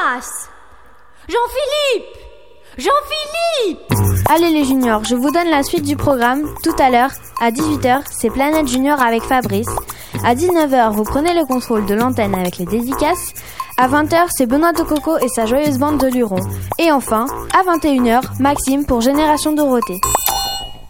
dédicace. Jean-Philippe. Allez les juniors, je vous donne la suite du programme. Tout à l'heure, à 18h, c'est Planète Junior avec Fabrice. À 19h, vous prenez le contrôle de l'antenne avec les dédicaces. À 20h, c'est Benoît Tococo et sa joyeuse bande de lurons. Et enfin, à 21h, Maxime pour Génération Dorothée.